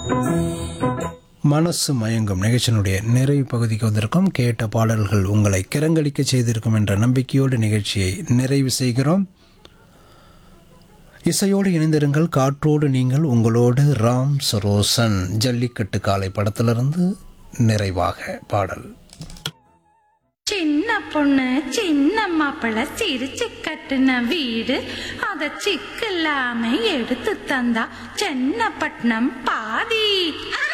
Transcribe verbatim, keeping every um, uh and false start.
மனசு மயங்கும் நிகழ்ச்சியினுடைய நிறைவு பகுதிக்கு வந்திருக்கும். கேட்ட பாடல்கள் உங்களை கிறங்கடிக்க செய்திருக்கும் என்ற நம்பிக்கையோடு நிகழ்ச்சியை நிறைவு செய்கிறோம். இசையோடு இணைந்திருங்கள். காற்றோடு நீங்கள். உங்களோடு ராம் சரோசன். ஜல்லிக்கட்டு காலை படத்திலிருந்து நிறைவாக பாடல். சின்ன பொண்ணு சின்ன மாப்பிள்ள சிரிச்சு கட்டுன வீடு அத சிக்கலாம எடுத்து தந்தா சென்னப்பட்டினம் பாதி.